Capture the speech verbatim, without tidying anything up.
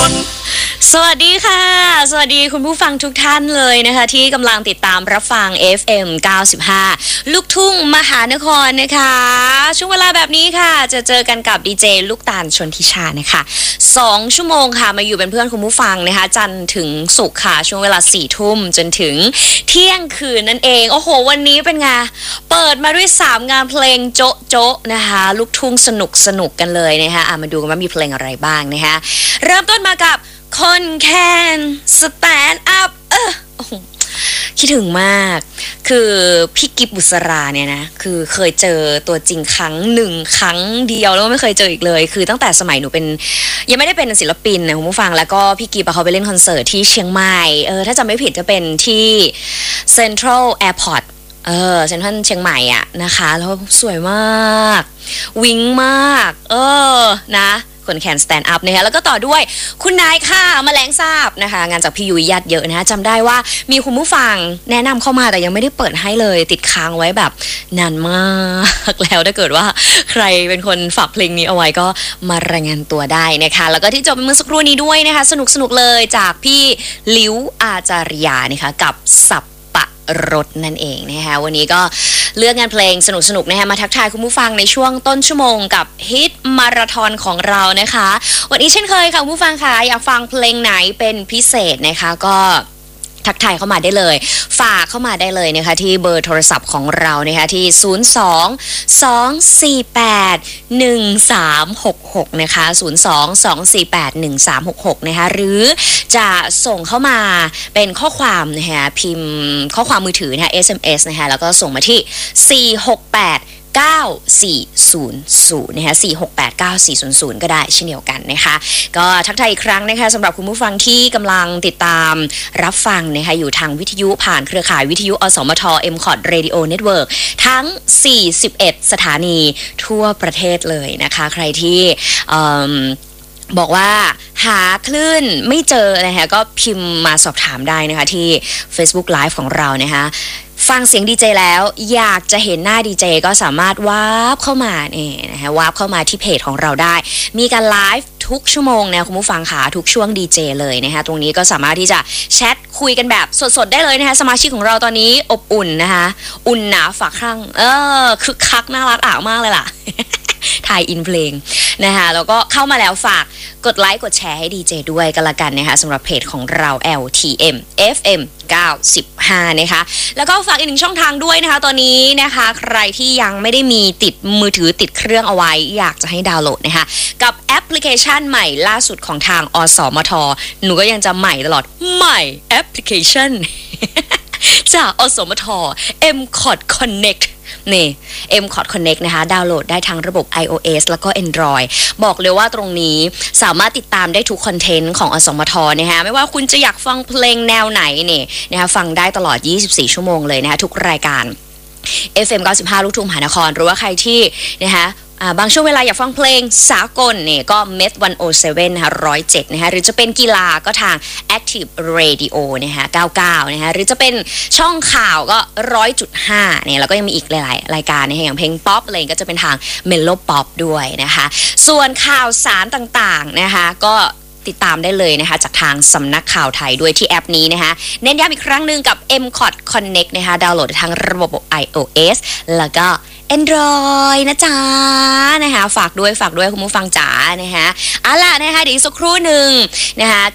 นสวัสดีค่ะสวัสดีคุณผู้ฟังทุกท่านเลยนะคะที่กำลังติดตามรับฟัง เอฟ เอ็ม เก้าสิบห้า ลูกทุ่งมหานครนะคะช่วงเวลาแบบนี้ค่ะจะเจอกันกับดีเจลูกตาลชนทิชานะคะสองชั่วโมงค่ะมาอยู่เป็นเพื่อนคุณผู้ฟังนะคะจันทร์ถึงศุกร์ค่ะช่วงเวลาสี่ทุ่มจนถึงเที่ยงคืนนั่นเองโอ้โหวันนี้เป็นไงเปิดมาด้วยสามงานเพลงโจ๊ะโจ๊ะนะคะลูกทุ่งสนุกสนุกกันเลยนะคะอ่ะมาดูกันว่ามีเพลงอะไรบ้างนะคะเริ่มต้นมากับคนแคนสแตนด์อัพเออคิดถึงมากคือพี่กิฟบุษราเนี่ยนะคือเคยเจอตัวจริงครั้งหนึ่งครั้งเดียวแล้วไม่เคยเจออีกเลยคือตั้งแต่สมัยหนูเป็นยังไม่ได้เป็นศิลปินนะคุณผู้ฟังแล้วก็พี่กิฟเขาไปเล่นคอนเสิร์ตที่เชียงใหม่เออถ้าจำไม่ผิดจะเป็นที่เซ็นทรัลแอร์พอร์ตเออเซ็นทรัลเชียงใหม่อ่ะนะคะแล้วสวยมากวิ้งมากเออนะคนแคนสแตนด์อัพนะคะแล้วก็ต่อด้วยคุณนายค่ะแมลงสาบนะคะงานจากพี่ยุ้ยญาติเยอะนะจำได้ว่ามีคุณผู้ฟังแนะนำเข้ามาแต่ยังไม่ได้เปิดให้เลยติดค้างไว้แบบนานมากแล้วถ้าเกิดว่าใครเป็นคนฝากเพลงนี้เอาไว้ก็มารายงานตัวได้นะคะแล้วก็ที่จบเมื่อสักครู่นี้ด้วยนะคะสนุกสนุกเลยจากพี่ลิ้วอาจารยานะคะกับสับรถนั่นเองนะคะวันนี้ก็เลือกงานเพลงสนุกๆนะคะมาทักทายคุณผู้ฟังในช่วงต้นชั่วโมงกับฮิตมาราธอนของเรานะคะวันนี้เช่นเคยค่ะคุณผู้ฟังค่ะอยากฟังเพลงไหนเป็นพิเศษนะคะก็ทักทายเข้ามาได้เลยฝากเข้ามาได้เลยนะคะที่เบอร์โทรศัพท์ของเรานะคะที่ศูนย์ สอง สอง สี่ แปด หนึ่ง สาม หก หกนะคะศูนย์ สอง สอง สี่ แปด หนึ่ง สาม หก หกนะคะหรือจะส่งเข้ามาเป็นข้อความนะคะพิมพ์ข้อความมือถือนะคะ เอส เอ็ม เอส นะคะแล้วก็ส่งมาที่สี่ หก แปด เก้า สี่ ศูนย์ ศูนย์นะคะสี่ หก แปด เก้า สี่ ศูนย์ ศูนย์ก็ได้เช่นเดียวกันนะคะก็ทักทายอีกครั้งนะคะสำหรับคุณผู้ฟังที่กำลังติดตามรับฟังนะคะอยู่ทางวิทยุผ่านเครือข่ายวิทยุอสมท เอ็ม คอท Radio Network ทั้งสี่สิบเอ็ดสถานีทั่วประเทศเลยนะคะใครที่บอกว่าหาคลื่นไม่เจอนะคะก็พิมพ์มาสอบถามได้นะคะที่ Facebook Live ของเรานะคะฟังเสียงดีเจแล้วอยากจะเห็นหน้าดีเจก็สามารถวาร์ปเข้ามาเนี่ยนะคะวาร์ปเข้ามาที่เพจของเราได้มีการไลฟ์ทุกชั่วโมงนะคุณผู้ฟังค่ะทุกช่วงดีเจเลยนะคะตรงนี้ก็สามารถที่จะแชทคุยกันแบบสดๆได้เลยนะคะสมาชิกของเราตอนนี้อบอุ่นนะคะอุ่นหนาฝาครั่งเออคึกคักน่ารักอ่ามากเลยล่ะถ่ายอินเพลงนะคะแล้วก็เข้ามาแล้วฝากกดไลค์กดแชร์ให้ดีเจด้วยกันละกันนะคะสำหรับเพจของเรา แอล ที เอ็ม เอฟ เอ็ม เก้าสิบห้านะคะแล้วก็ฝากอีกหนึ่งช่องทางด้วยนะคะตอนนี้นะคะใครที่ยังไม่ได้มีติดมือถือติดเครื่องเอาไว้อยากจะให้ดาวน์โหลดนะคะกับแอปพลิเคชันใหม่ล่าสุดของทางอสมทหนูก็ยังจะใหม่ตลอดใหม่แอปพลิเคชันจากอสมท เอ็ม คอท Connect นี่ เอ็ม คอท Connect นะคะดาวน์โหลดได้ทั้งระบบ iOS แล้วก็ Android บอกเลยว่าตรงนี้สามารถติดตามได้ทุกคอนเทนต์ของอสมทนะคะไม่ว่าคุณจะอยากฟังเพลงแนวไหนเนี่ยนะคะฟังได้ตลอดยี่สิบสี่ชั่วโมงเลยนะคะทุกรายการ เอฟ เอ็ม เก้าสิบห้า ลูกทุ่งมหานครหรือว่าใครที่นะคะบางช่วงเวลาอยากฟังเพลงสากลเนี่ยก็ เมท หนึ่งศูนย์เจ็ดนะคะหนึ่งศูนย์เจ็ดนะคะหรือจะเป็นกีฬาก็ทาง Active Radio นะคะเก้าสิบเก้านะคะหรือจะเป็นช่องข่าวก็ หนึ่งร้อยจุดห้า เนี่ยแล้วก็ยังมีอีกหลายๆรายการนะคะอย่างเพลงป๊อปอะไรก็จะเป็นทาง Mellow Pop ด้วยนะคะส่วนข่าวสารต่างๆนะคะก็ติดตามได้เลยนะคะจากทางสำนักข่าวไทยด้วยที่แอปนี้นะคะเน้นย้ำอีกครั้งหนึ่งกับ เอ็ม คอท Connect นะคะดาวน์โหลดทางระบบ iOS แล้วก็ Android นะจ๊ะนะคะฝากด้วยฝากด้วยคุณผู้ฟังจ๋านะคะเอาล่ะนะคะเดี๋ยวอีกสักครู่หนึ่งนะคะ